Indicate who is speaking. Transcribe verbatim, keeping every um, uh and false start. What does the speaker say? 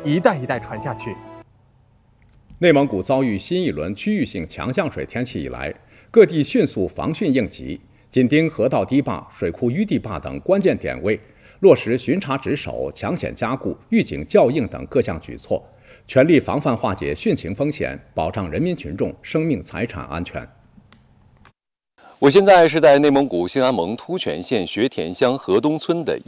Speaker 1: 一代一代传下去。
Speaker 2: 内蒙古遭遇新一轮区域性强降水天气以来，各地迅速防汛应急，紧盯河道堤坝、水库淤堤坝等关键点位，落实巡查值守、抢险加固、预警校应等各项举措，全力防范化解汛情风险，保障人民群众生命财产安全。
Speaker 3: 我现在是在内蒙古兴安盟突泉县学田乡河东村的